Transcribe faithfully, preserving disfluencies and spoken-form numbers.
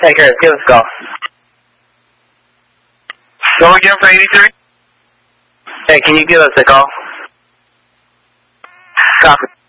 Hey, Chris, give us a call. Go again for eighty-three? Hey, can you give us a call? Copy.